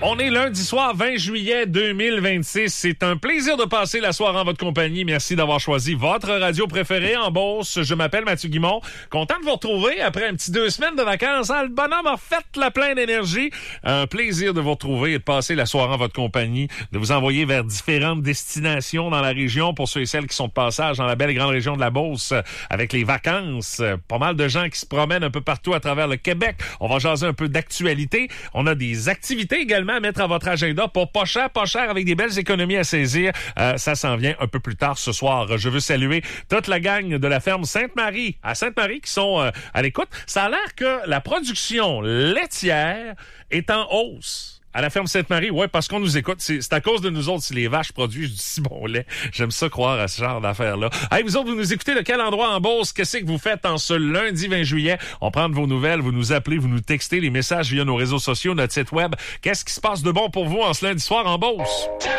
On est lundi soir, 20 juillet 2026. C'est un plaisir de passer la soirée en votre compagnie. Merci d'avoir choisi votre radio préférée en Beauce. Je m'appelle Mathieu Guimond. Content de vous retrouver après un petit 2 semaines de vacances. Le bonhomme a fait la pleine d'énergie. Un plaisir de vous retrouver et de passer la soirée en votre compagnie, de vous envoyer vers différentes destinations dans la région pour ceux et celles qui sont de passage dans la belle et grande région de la Beauce avec les vacances. Pas mal de gens qui se promènent un peu partout à travers le Québec. On va jaser un peu d'actualité. On a des activités également à mettre à votre agenda pour pas cher, avec des belles économies à saisir. Ça s'en vient un peu plus tard ce soir. Je veux saluer toute la gang de la ferme Sainte-Marie à Sainte-Marie qui sont à l'écoute. Ça a l'air que la production laitière est en hausse. À la ferme Sainte-Marie, ouais, parce qu'on nous écoute. C'est à cause de nous autres si les vaches produisent du si bon lait. J'aime ça croire à ce genre d'affaires-là. Hey, vous autres, vous nous écoutez de quel endroit en Beauce? Qu'est-ce que vous faites en ce lundi 20 juillet? On prend de vos nouvelles, vous nous appelez, vous nous textez les messages via nos réseaux sociaux, notre site web. Qu'est-ce qui se passe de bon pour vous en ce lundi soir en Beauce?